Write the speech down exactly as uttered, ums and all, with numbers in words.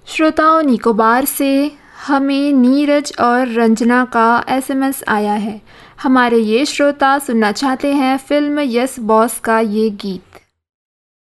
श्रोताओं, निकोबार से हमें नीरज और रंजना का एसएमएस आया है। हमारे ये श्रोता सुनना चाहते हैं फिल्म यस बॉस का ये गीत।